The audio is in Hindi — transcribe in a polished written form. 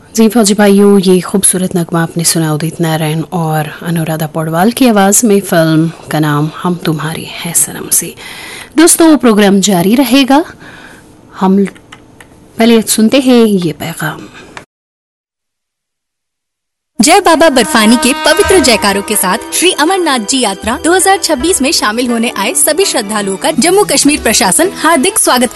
जी फौजी भाइयों, ये खूबसूरत नगमा आपने सुना उदित नारायण और अनुराधा पौडवाल की आवाज़ में। फिल्म का नाम हम तुम्हारी है सनम से। दोस्तों, प्रोग्राम जारी रहेगा। हम पहले सुनते हैं ये पैगाम। जय बाबा बर्फानी के पवित्र जयकारों के साथ श्री अमरनाथ जी यात्रा 2026 में शामिल होने आए सभी श्रद्धालुओं का जम्मू कश्मीर प्रशासन हार्दिक स्वागत